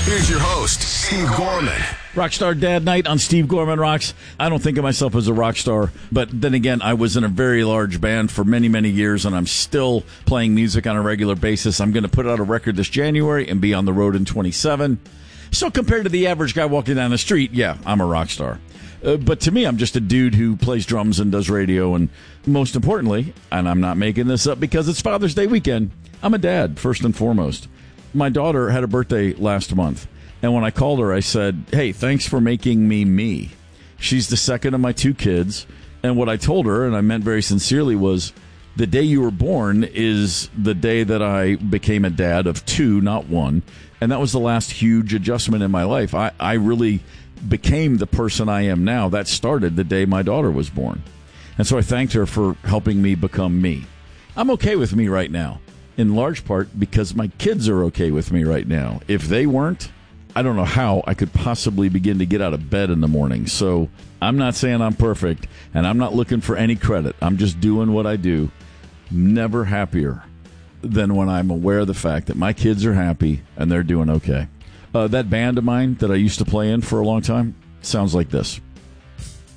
Here's your host, Steve Gorman. Rockstar Dad Night on Steve Gorman Rocks. I don't think of myself as a rock star, but then again, I was in a very large band for many, many years, and I'm still playing music on a regular basis. I'm going to put out a record this January and be on the road in 27. So compared to the average guy walking down the street, yeah, I'm a rock star. But to me, I'm just a dude who plays drums and does radio, and most importantly, and I'm not making this up because it's Father's Day weekend, I'm a dad, first and foremost. My daughter had a birthday last month. And when I called her, I said, hey, thanks for making me me. She's the second of my two kids. And what I told her, and I meant very sincerely, was the day you were born is the day that I became a dad of two, not one. And that was the last huge adjustment in my life. I really became the person I am now. That started the day my daughter was born. And so I thanked her for helping me become me. I'm okay with me right now, in large part because my kids are okay with me right now. If they weren't, I don't know how I could possibly begin to get out of bed in the morning. So I'm not saying I'm perfect, and I'm not looking for any credit. I'm just doing what I do. Never happier than when I'm aware of the fact that my kids are happy and they're doing okay. That band of mine that I used to play in for a long time sounds like this.